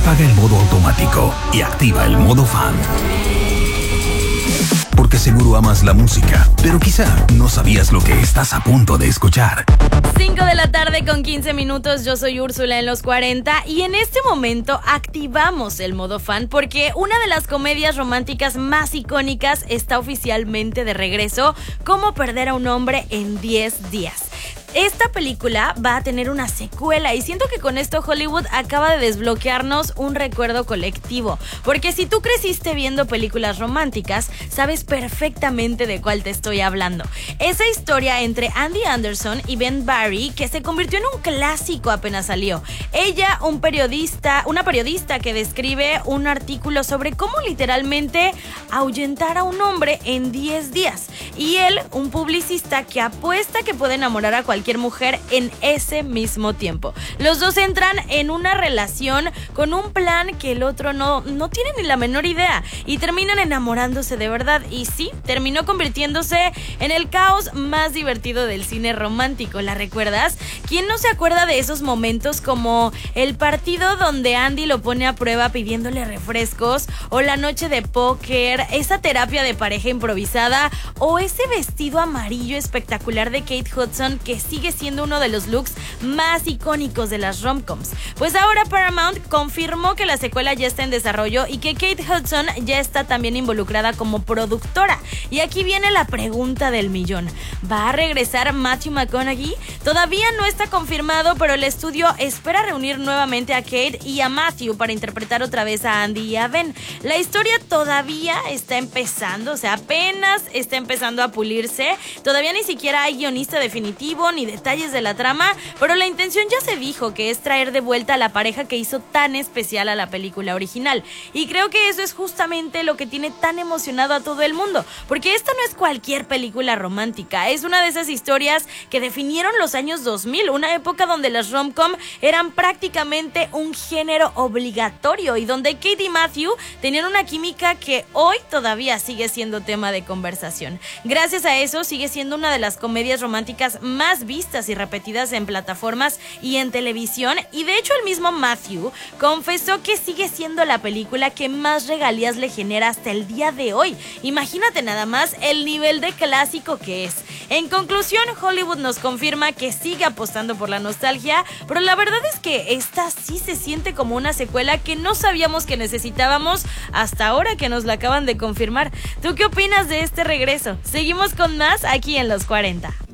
apaga el modo automático y activa el modo fan. Porque seguro amas la música, pero quizá no sabías lo que estás a punto de escuchar. 5 de la tarde con 15 minutos, yo soy Úrsula en los 40 y en este momento activamos el modo fan porque una de las comedias románticas más icónicas está oficialmente de regreso, Cómo perder a un hombre en 10 días. Esta película va a tener una secuela y siento que con esto Hollywood acaba de desbloquearnos un recuerdo colectivo, porque si tú creciste viendo películas románticas, sabes perfectamente de cuál te estoy hablando. Esa historia entre Andy Anderson y Ben Barry que se convirtió en un clásico apenas salió. Ella, una periodista que describe un artículo sobre cómo literalmente ahuyentar a un hombre en 10 días. Y él, un publicista que apuesta que puede enamorar a cualquier mujer en ese mismo tiempo. Los dos entran en una relación con un plan que el otro no tiene ni la menor idea y terminan enamorándose de verdad. Y sí, terminó convirtiéndose en el caos más divertido del cine romántico. ¿La recuerdas? ¿Quién no se acuerda de esos momentos como el partido donde Andy lo pone a prueba pidiéndole refrescos, o la noche de póker, esa terapia de pareja improvisada, o ese vestido amarillo espectacular de Kate Hudson que sigue siendo uno de los looks más icónicos de las rom-coms? Pues ahora Paramount confirmó que la secuela ya está en desarrollo y que Kate Hudson ya está también involucrada como productora. Y aquí viene la pregunta del millón: ¿va a regresar Matthew McConaughey? Todavía no está confirmado, pero el estudio espera reunir nuevamente a Kate y a Matthew para interpretar otra vez a Andy y a Ben. La historia todavía está empezando, o sea, apenas está empezando a pulirse. Todavía ni siquiera hay guionista definitivo ni detalles de la trama, pero la intención ya se dijo, que es traer de vuelta a la pareja que hizo tan especial a la película original. Y creo que eso es justamente lo que tiene tan emocionado a todo el mundo, porque esta no es cualquier película romántica, es una de esas historias que definieron los años 2000, una época donde las rom-com eran prácticamente un género obligatorio y donde Kate y Matthew tenían una química que hoy todavía sigue siendo tema de conversación. Gracias a eso sigue siendo una de las comedias románticas más vistas y repetidas en plataformas y en televisión, y de hecho el mismo Matthew confesó que sigue siendo la película que más regalías le genera hasta el día de hoy. Imagínate nada más el nivel de clásico que es. En conclusión, Hollywood nos confirma que sigue apostando por la nostalgia, pero la verdad es que esta sí se siente como una secuela que no sabíamos que necesitábamos hasta ahora que nos la acaban de confirmar. ¿Tú qué opinas de este regreso? Seguimos con más aquí en Los 40.